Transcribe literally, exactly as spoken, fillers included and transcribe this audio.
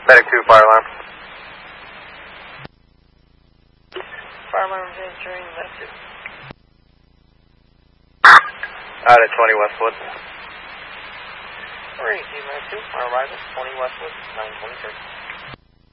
Medic two, fire alarm. Fire alarm is entering, Medic two. Out at twenty Westwood. Alright, Medic two, our arrival, twenty Westwood, nine twenty-three.